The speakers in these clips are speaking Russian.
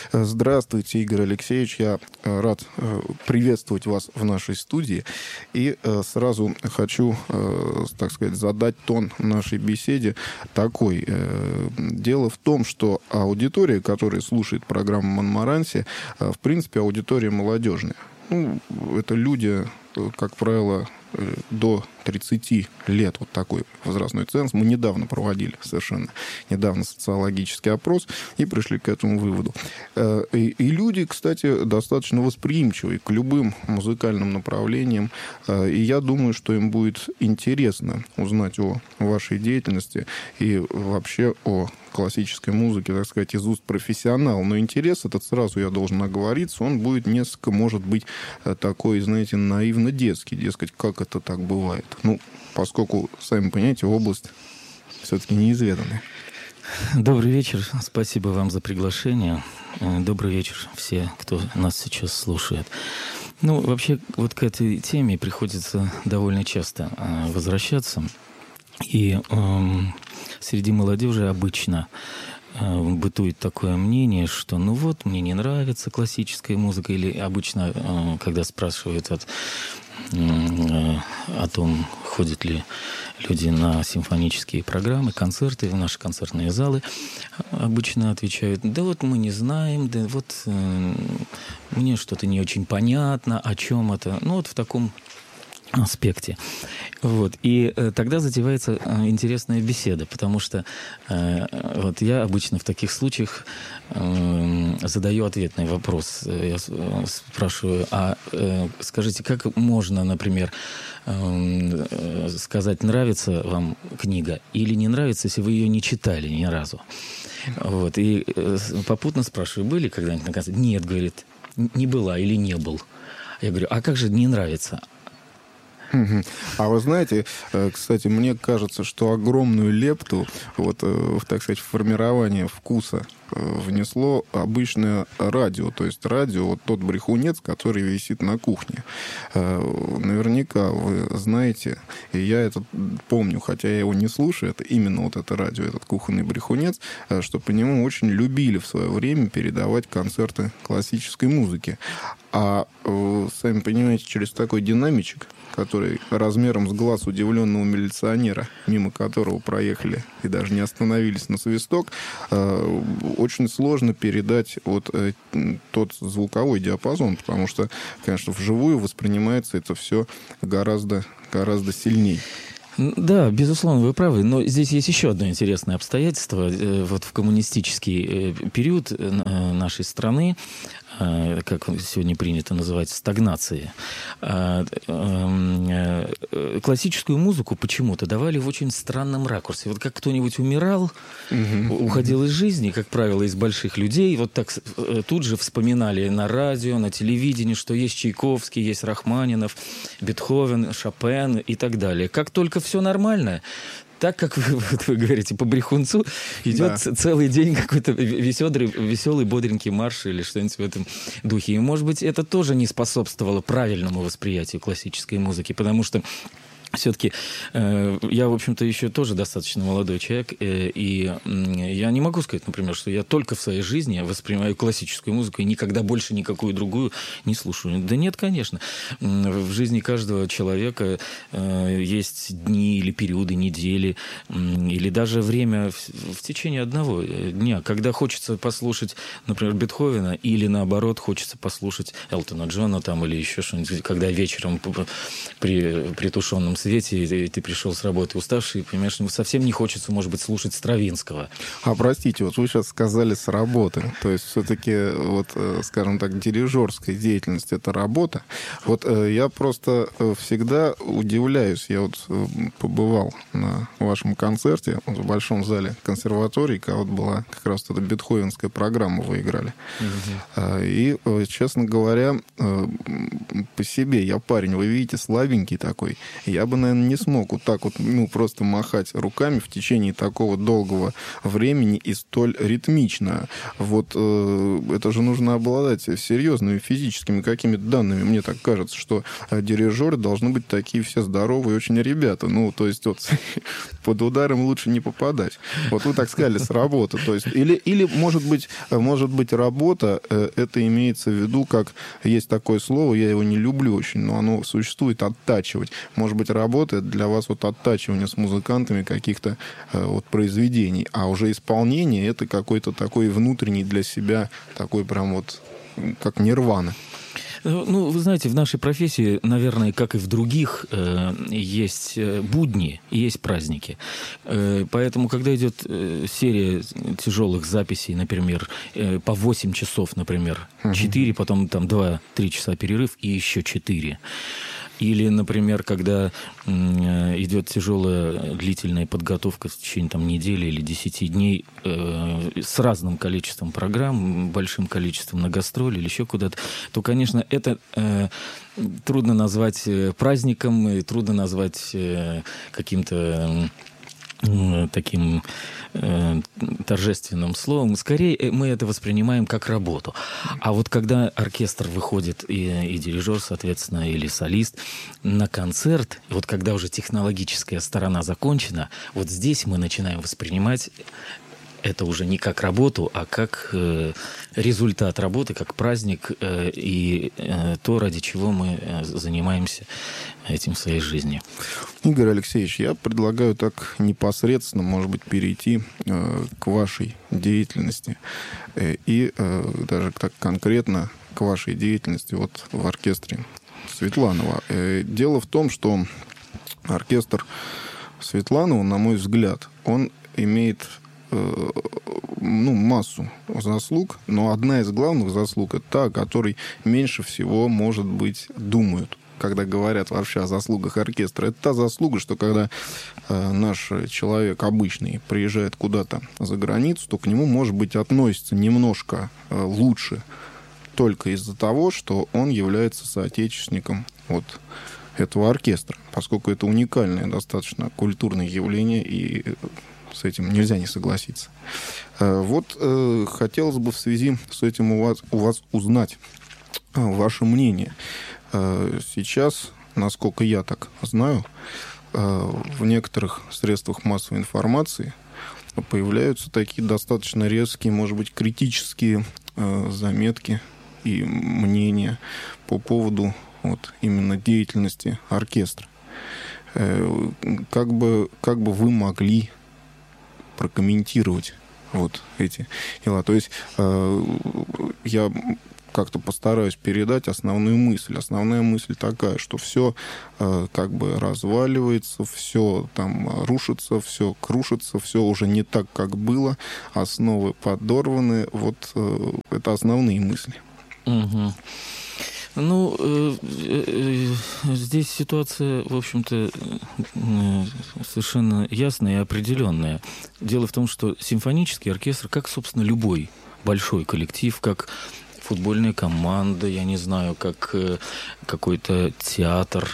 Здравствуйте, Игорь Алексеевич. Я рад приветствовать вас в нашей студии. И сразу хочу, так сказать, задать тон нашей беседе такой. Дело в том, что аудитория, которая слушает программу «Монмаранси», в принципе, аудитория молодежная. Это люди, как правило, до 30 лет, вот такой возрастной ценз. Мы недавно проводили совершенно недавно социологический опрос и пришли к этому выводу. И люди, кстати, достаточно восприимчивы к любым музыкальным направлениям. И я думаю, что им будет интересно узнать о вашей деятельности и вообще о классической музыке, так сказать, из уст профессионала. Но интерес этот, сразу я должен оговориться, он будет несколько, может быть, такой, знаете, наивно-детский. Дескать, как это так бывает? Поскольку, сами понимаете, область все-таки неизведанная. Добрый вечер. Спасибо вам за приглашение. Добрый вечер все, кто нас сейчас слушает. Вообще, вот к этой теме приходится довольно часто возвращаться. И среди молодежи обычно бытует такое мнение, что мне не нравится классическая музыка, или обычно, когда спрашивают о том, ходят ли люди на симфонические программы, концерты, в наши концертные залы, обычно отвечают: мы не знаем, мне что-то не очень понятно, о чем это. В таком аспекте. И тогда затевается интересная беседа, потому что я обычно в таких случаях задаю ответный вопрос. Я спрашиваю: скажите, как можно, например, сказать, нравится вам книга или не нравится, если вы ее не читали ни разу? И попутно спрашиваю: были когда-нибудь на концерте? Нет, говорит, не была или не был. Я говорю: а как же не нравится? А вы знаете, кстати, мне кажется, что огромную лепту так сказать, в формирование вкуса внесло обычное радио. То есть радио, тот брехунец, который висит на кухне. Наверняка вы знаете, и я это помню, хотя я его не слушаю, это именно это радио, этот кухонный брехунец, что по нему очень любили в свое время передавать концерты классической музыки. А сами понимаете, через такой динамичек, который размером с глаз удивленного милиционера, мимо которого проехали и даже не остановились на свисток, очень сложно передать тот звуковой диапазон, потому что, конечно, вживую воспринимается это все гораздо сильнее. Да, безусловно, вы правы. Но здесь есть еще одно интересное обстоятельство. В коммунистический период нашей страны, как сегодня принято называть, стагнации, классическую музыку почему-то давали в очень странном ракурсе. Как кто-нибудь умирал, уходил из жизни, как правило, из больших людей, так тут же вспоминали на радио, на телевидении, что есть Чайковский, есть Рахманинов, Бетховен, Шопен и так далее. Как только все нормально, так, как вы говорите, по брехунцу идет целый день какой-то веселый, бодренький марш или что-нибудь в этом духе. И, может быть, это тоже не способствовало правильному восприятию классической музыки, потому что все-таки я, в общем-то, еще тоже достаточно молодой человек, и я не могу сказать, например, что я только в своей жизни воспринимаю классическую музыку и никогда больше никакую другую не слушаю. Да нет, конечно. В жизни каждого человека есть дни или периоды, недели, или даже время в течение одного дня, когда хочется послушать, например, Бетховена, или наоборот, хочется послушать Элтона Джона или еще что-нибудь, когда вечером при притушенном свете, и ты пришел с работы уставший, понимаешь, совсем не хочется, может быть, слушать Стравинского. Простите, вы сейчас сказали «с работы». То есть все-таки, скажем так, дирижерская деятельность — это работа. Я просто всегда удивляюсь. Я побывал на вашем концерте в Большом зале консерватории, когда была как раз эта бетховенская программа, вы играли. И, честно говоря, по себе, я парень, вы видите, слабенький такой. Я бы, наверное, не смог вот так вот, просто махать руками в течение такого долгого времени и столь ритмично. Вот это же нужно обладать серьезными физическими какими-то данными. Мне так кажется, что дирижеры должны быть такие все здоровые очень ребята. То есть вот под ударом лучше не попадать. Вот вы так сказали, с работы. То есть, или может быть, работа, это имеется в виду, как есть такое слово, я его не люблю очень, но оно существует, оттачивать. Может быть, работа для вас вот оттачивание с музыкантами каких-то вот произведений, а уже исполнение это какой-то такой внутренний для себя, такой прям вот как нирвана. Вы знаете, в нашей профессии, наверное, как и в других, есть будни и есть праздники. Поэтому, когда идет серия тяжелых записей, например, по 8 часов, например, 4, потом там 2-3 часа перерыв и еще 4. Или, например, когда идет тяжелая длительная подготовка в течение недели или 10 дней с разным количеством программ, большим количеством на гастроли или еще куда-то, то, конечно, это трудно назвать праздником, и трудно назвать каким-то таким торжественным словом. Скорее, мы это воспринимаем как работу. А вот когда оркестр выходит, и дирижер, соответственно, или солист, на концерт, и вот когда уже технологическая сторона закончена, вот здесь мы начинаем воспринимать это уже не как работу, а как результат работы, как праздник и то, ради чего мы занимаемся этим в своей жизни. Игорь Алексеевич, я предлагаю так непосредственно, может быть, перейти к вашей деятельности и даже так конкретно к вашей деятельности вот в оркестре Светланова. Дело в том, что оркестр Светланова, на мой взгляд, он имеет массу заслуг, но одна из главных заслуг — это та, о которой меньше всего, может быть, думают, когда говорят вообще о заслугах оркестра. Это та заслуга, что когда наш человек обычный приезжает куда-то за границу, то к нему, может быть, относится немножко лучше только из-за того, что он является соотечественником вот этого оркестра, поскольку это уникальное достаточно культурное явление, и с этим нельзя не согласиться. Вот хотелось бы в связи с этим у вас узнать ваше мнение. Сейчас, насколько я так знаю, в некоторых средствах массовой информации появляются такие достаточно резкие, может быть, критические заметки и мнения по поводу вот именно деятельности оркестра. Как бы вы могли прокомментировать вот эти дела? То есть я как-то постараюсь передать основную мысль. Основная мысль такая, что все как бы разваливается, все там рушится, все крушится, все уже не так, как было, основы подорваны. Вот это основные мысли. Угу. Здесь ситуация, в общем-то, совершенно ясная и определенная. Дело в том, что симфонический оркестр, как, собственно, любой большой коллектив, как футбольная команда, я не знаю, как какой-то театр,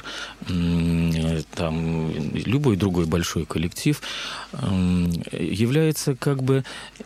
там, любой другой большой коллектив, является как бы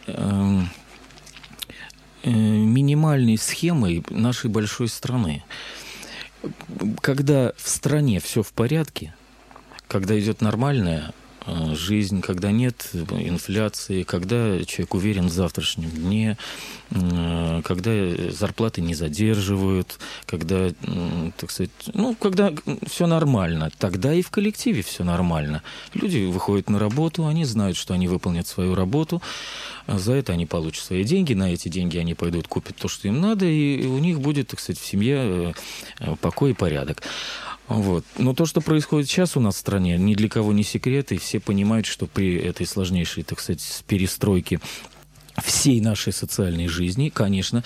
минимальной схемой нашей большой страны. Когда в стране все в порядке, когда идет нормальная жизнь, когда нет инфляции, когда человек уверен в завтрашнем дне, когда зарплаты не задерживают, когда, так сказать, когда все нормально, тогда и в коллективе все нормально. Люди выходят на работу, они знают, что они выполнят свою работу, за это они получат свои деньги, на эти деньги они пойдут купят то, что им надо, и у них будет, так сказать, в семье покой и порядок. Вот. Но то, что происходит сейчас у нас в стране, ни для кого не секрет, и все понимают, что при этой сложнейшей, так сказать, перестройке всей нашей социальной жизни, конечно,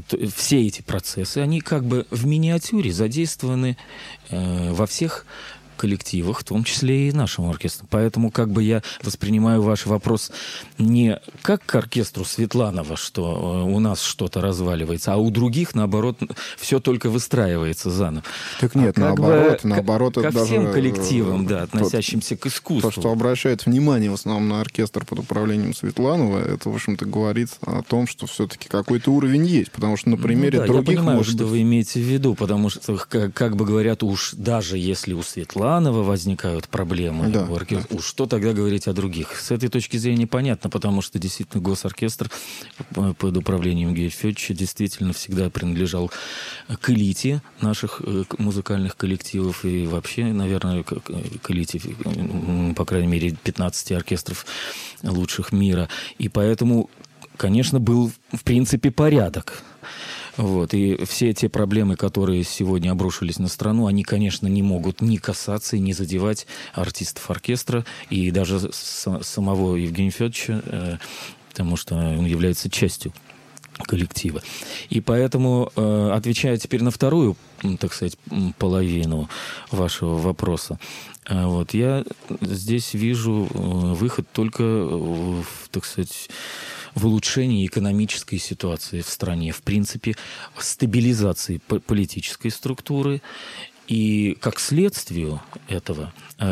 все эти процессы, они как бы в миниатюре задействованы во всех коллективах, в том числе и нашему оркестру. Поэтому как бы я воспринимаю ваш вопрос не как к оркестру Светланова, что у нас что-то разваливается, а у других, наоборот, все только выстраивается заново. Так нет, наоборот, ко это всем даже коллективам, да, относящимся к искусству. То, что обращает внимание в основном на оркестр под управлением Светланова, это, в общем-то, говорит о том, что все-таки какой-то уровень есть, потому что на примере других... Я понимаю, может что быть... вы имеете в виду, потому что, как бы говорят, уж даже если у Светланова возникают проблемы, да, у оркестра, уж что тогда говорить о других? С этой точки зрения понятно, потому что действительно госоркестр под управлением Евгения Федоровича действительно всегда принадлежал к элите наших музыкальных коллективов и вообще, наверное, к элите, по крайней мере, 15 оркестров лучших мира. И поэтому, конечно, был, в принципе, порядок. Вот. И все те проблемы, которые сегодня обрушились на страну, они, конечно, не могут ни касаться и не задевать артистов оркестра и даже самого Евгения Федоровича, потому что он является частью коллектива. И поэтому, отвечая теперь на вторую, так сказать, половину вашего вопроса, вот, я здесь вижу выход только, так сказать, в улучшении экономической ситуации в стране, в принципе, в стабилизации политической структуры и, как следствию этого,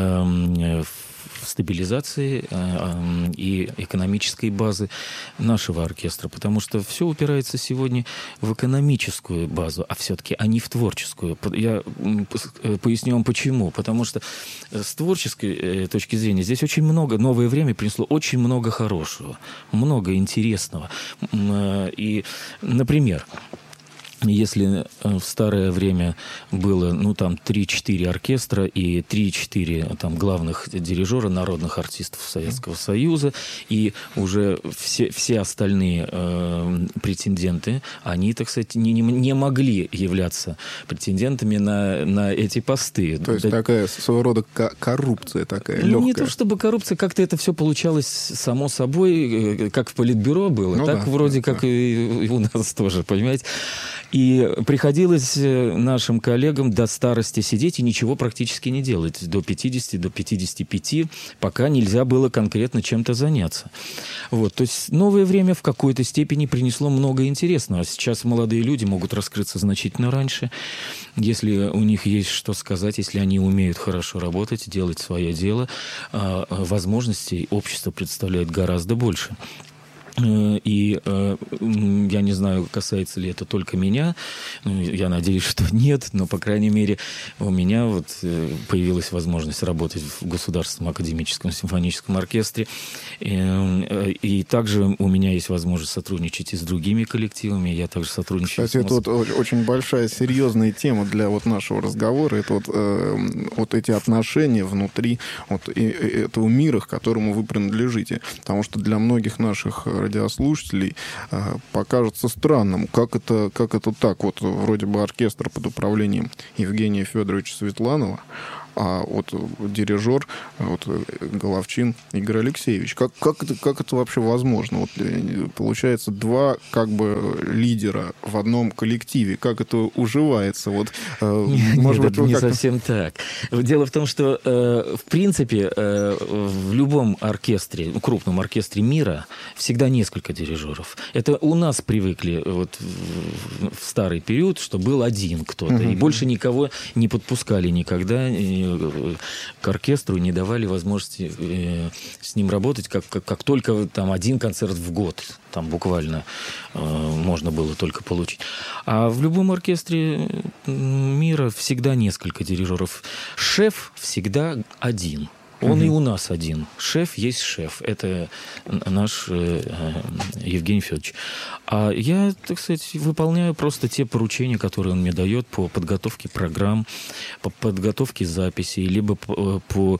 в стабилизации и экономической базы нашего оркестра, потому что все упирается сегодня в экономическую базу, а все-таки, а не в творческую. Я поясню вам почему. Потому что с творческой точки зрения здесь очень много, новое время принесло очень много хорошего, много интересного. И, например, если в старое время было, 3-4 оркестра и 3-4 главных дирижера, народных артистов Советского Союза, и уже все остальные претенденты, они, так сказать, не могли являться претендентами на эти посты. То есть такая своего рода коррупция такая, легкая. Не то чтобы коррупция, как-то это все получалось само собой, как в Политбюро было, так вроде как и у нас тоже, понимаете. И приходилось нашим коллегам до старости сидеть и ничего практически не делать. До 50, до 55, пока нельзя было конкретно чем-то заняться. Вот. То есть новое время в какой-то степени принесло много интересного. Сейчас молодые люди могут раскрыться значительно раньше, если у них есть что сказать, если они умеют хорошо работать, делать свое дело, возможностей общество представляет гораздо больше. И я не знаю, касается ли это только меня, я надеюсь, что нет, но, по крайней мере, у меня появилась возможность работать в Государственном академическом симфоническом оркестре, и также у меня есть возможность сотрудничать и с другими коллективами, я также сотрудничаю. Кстати, это очень большая, серьезная тема для нашего разговора, это эти отношения внутри этого мира, к которому вы принадлежите, потому что для многих наших радиослушателей покажется странным, как это так, вроде бы оркестр под управлением Евгения Федоровича Светланова, а дирижер, Головчин Игорь Алексеевич. Как это вообще возможно? Получается, два лидера в одном коллективе. Как это уживается? Нет, не совсем так. Дело в том, что, в принципе, в любом оркестре, крупном оркестре мира, всегда несколько дирижеров. Это у нас привыкли в старый период, что был один кто-то, и больше никого не подпускали никогда к оркестру, не давали возможности с ним работать, как только один концерт в год, буквально можно было только получить. А в любом оркестре мира всегда несколько дирижеров. Шеф всегда один. Он и у нас один. Шеф есть шеф. Это наш Евгений Федорович. А я, так сказать, выполняю просто те поручения, которые он мне дает по подготовке программ, по подготовке записей, либо по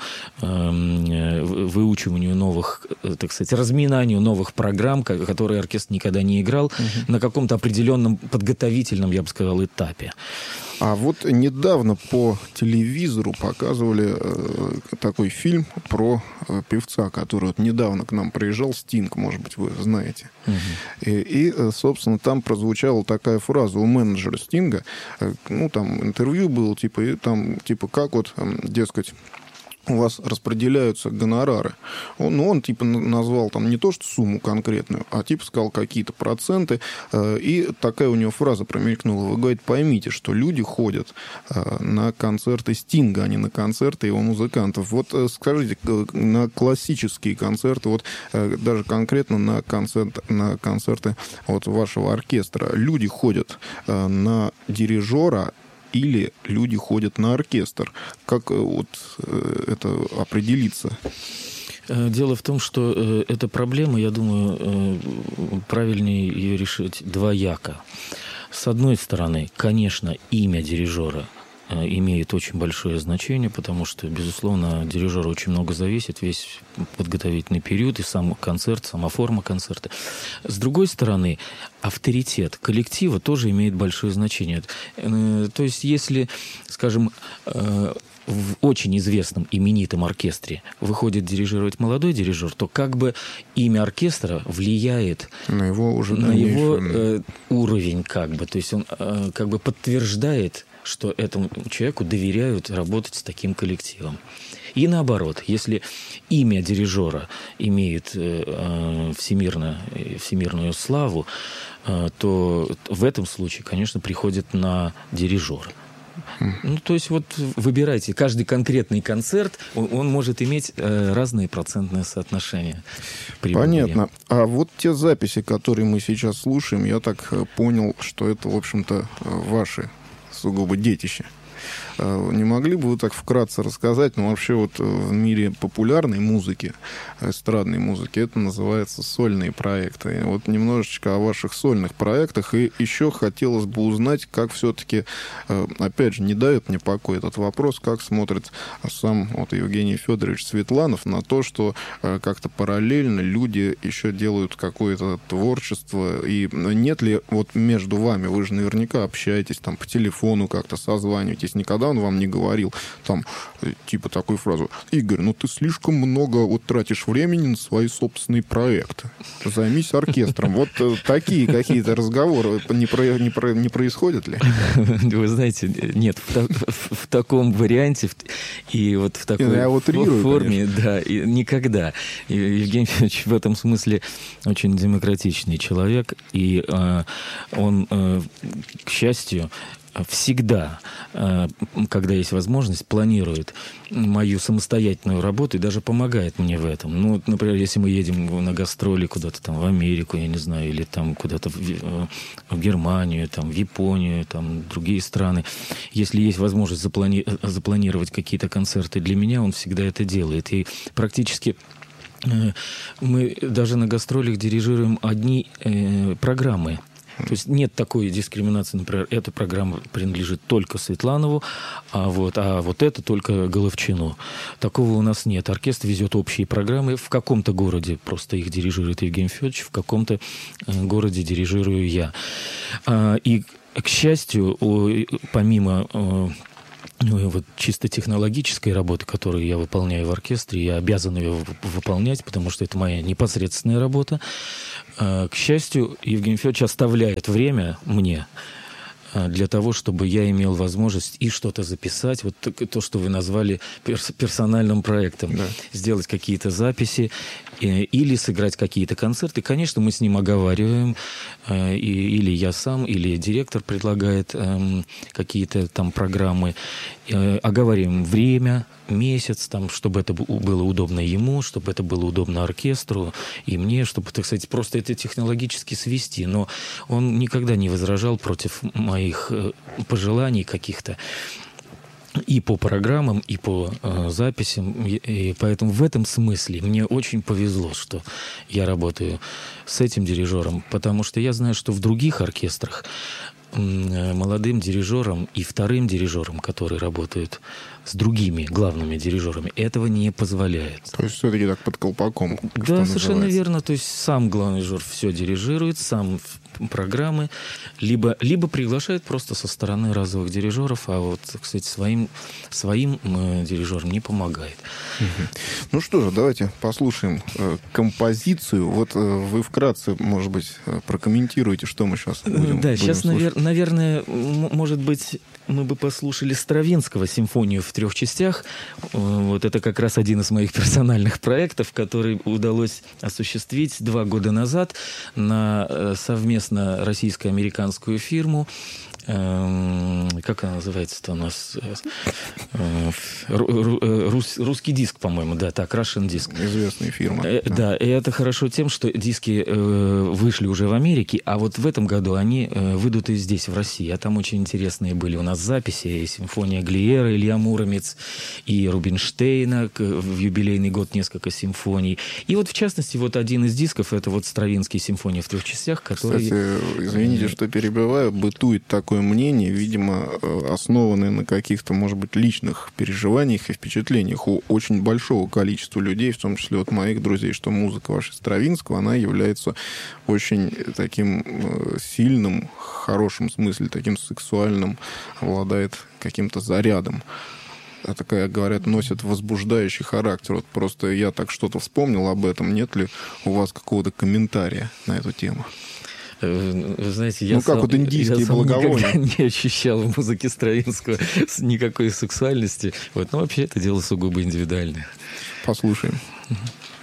выучиванию новых, так сказать, разминанию новых программ, которые оркестр никогда не играл, на каком-то определенном подготовительном, я бы сказал, этапе. А недавно по телевизору показывали такой фильм фильм про певца, который вот недавно к нам приезжал, Стинг, может быть, вы знаете. И, собственно, там прозвучала такая фраза у менеджера Стинга, ну, там интервью было, типа, и там, типа, как вот, дескать, у вас распределяются гонорары. Он типа назвал там не то что сумму конкретную, а типа сказал какие-то проценты. И такая у него фраза промелькнула. Вы, говорит, поймите, что люди ходят на концерты Стинга, а не на концерты его музыкантов. Вот скажите, на классические концерты, вот даже конкретно на концерты вот вашего оркестра, люди ходят на дирижера или люди ходят на оркестр? Как вот это определиться? Дело в том, что эта проблема, я думаю, правильнее ее решить двояко. С одной стороны, конечно, имя дирижера имеет очень большое значение, потому что, безусловно, от дирижера очень много зависит, весь подготовительный период и сам концерт, сама форма концерта. С другой стороны, авторитет коллектива тоже имеет большое значение. То есть, если, скажем, в очень известном именитом оркестре выходит дирижировать молодой дирижер, то как бы имя оркестра влияет на его уровень, как бы. То есть он как бы подтверждает, что этому человеку доверяют работать с таким коллективом. И наоборот, если имя дирижера имеет всемирную славу, то в этом случае, конечно, приходит на дирижера. Ну, то есть вот выбирайте. Каждый конкретный концерт, он может иметь разные процентные соотношения. Понятно. А вот те записи, которые мы сейчас слушаем, я так понял, что это, в общем-то, ваши сугубо детище. Не могли бы вы так вкратце рассказать, ну, вообще вот в мире популярной музыки, эстрадной музыки, это называется сольные проекты. Вот немножечко о ваших сольных проектах. И еще хотелось бы узнать, как все-таки, опять же, не дает мне покоя этот вопрос, как смотрит сам вот Евгений Федорович Светланов на то, что как-то параллельно люди еще делают какое-то творчество. И нет ли вот между вами, вы же наверняка общаетесь там по телефону, как-то созваниваетесь, никогда он вам не говорил, там, типа такую фразу: Игорь, ну ты слишком много вот тратишь времени на свои собственные проекты. Займись оркестром. Вот такие какие-то разговоры не происходят ли? Вы знаете, нет, в таком варианте и вот в такой форме, да, никогда. Евгений Федорович в этом смысле очень демократичный человек, и он, к счастью, всегда, когда есть возможность, планирует мою самостоятельную работу и даже помогает мне в этом. Ну, например, если мы едем на гастроли куда-то там в Америку, я не знаю, или там куда-то в Германию, там, в Японию, там, другие страны. Если есть возможность запланировать какие-то концерты для меня, он всегда это делает. И практически мы даже на гастролях дирижируем одни программы. То есть нет такой дискриминации, например, эта программа принадлежит только Светланову, а вот это только Головчину. Такого у нас нет. Оркестр везет общие программы. В каком-то городе просто их дирижирует Евгений Федорович, в каком-то городе дирижирую я. И, к счастью, помимо вот чисто технологической работы, которую я выполняю в оркестре, я обязан ее выполнять, потому что это моя непосредственная работа. К счастью, Евгений Федорович оставляет время мне для того, чтобы я имел возможность и что-то записать, вот то, что вы назвали персональным проектом, да. Сделать какие-то записи или сыграть какие-то концерты. Конечно, мы с ним оговариваем, или я сам, или директор предлагает какие-то там программы, оговариваем время, месяц, там, чтобы это было удобно ему, чтобы это было удобно оркестру и мне, чтобы, так сказать, просто это технологически свести. Но он никогда не возражал против моих пожеланий каких-то и по программам, и по записям. И поэтому в этом смысле мне очень повезло, что я работаю с этим дирижером, потому что я знаю, что в других оркестрах молодым дирижерам и вторым дирижерам, которые работают с другими главными дирижерами, этого не позволяет. То есть все-таки так под колпаком. Да, совершенно верно. То есть сам главный дирижер все дирижирует, сам программы, либо приглашает просто со стороны разовых дирижеров, а вот, кстати, своим дирижерам не помогает. Ну что же, давайте послушаем композицию. Вот вы вкратце, может быть, прокомментируете, что мы сейчас будем сейчас, слушать. наверное, может быть, мы бы послушали Стравинского «Симфонию в 3 частях». Вот это как раз один из моих персональных проектов, который удалось осуществить 2 года назад на совместно российско-американскую фирму. Как она называется-то у нас? Русский диск, по-моему, да, так, Russian Disc. Известная фирма. Да, и это хорошо тем, что диски вышли уже в Америке, а вот в этом году они выйдут и здесь, в России. А там очень интересные были у нас записи. И симфония Глиера, Илья Муромец, и Рубинштейна, в юбилейный год несколько симфоний. И вот, в частности, вот один из дисков, это вот Стравинский «Симфония в 3 частях», который... Кстати, извините, что перебиваю, бытует такое мнение, видимо, основанное на каких-то, может быть, личных переживаниях и впечатлениях у очень большого количества людей, в том числе от моих друзей, что музыка ваша Стравинского, она является очень таким сильным, в хорошем смысле, таким сексуальным, обладает каким-то зарядом. Такая, говорят, носит возбуждающий характер. Вот просто я так что-то вспомнил об этом. Нет ли у вас какого-то комментария на эту тему? Вы знаете, я как вот индийские благовония. никогда не ощущал в музыке Стравинского никакой сексуальности. Вот. Но вообще это дело сугубо индивидуальное. Послушаем.